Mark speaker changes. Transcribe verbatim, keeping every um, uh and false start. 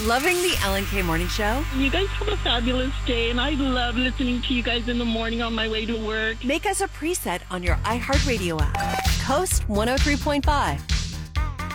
Speaker 1: Loving the Ellen K Morning Show?
Speaker 2: You guys have a fabulous day, and I love listening to you guys in the morning on my way to work.
Speaker 1: Make us a preset on your iHeartRadio app. Coast one oh three point five.